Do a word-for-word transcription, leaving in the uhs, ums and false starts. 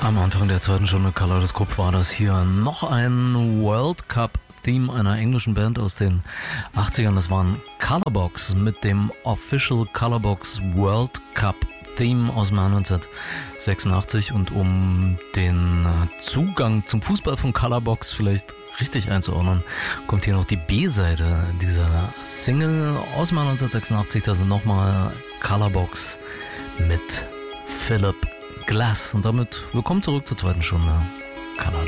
Am Anfang der zweiten Stunde Kaleidoskop war das hier noch ein World Cup Theme einer englischen Band aus den achtzigern. Das waren Colorbox mit dem Official Colorbox World Cup Theme aus dem Jahr neunzehnhundertsechsundachtzig. Und um den Zugang zum Fußball von Colorbox vielleicht richtig einzuordnen, kommt hier noch die B-Seite dieser Single aus dem Jahr neunzehnhundertsechsundachtzig. Da sind nochmal Colorbox mit Philip Glass. Und damit willkommen zurück zur zweiten Stunde Kaleidoskop.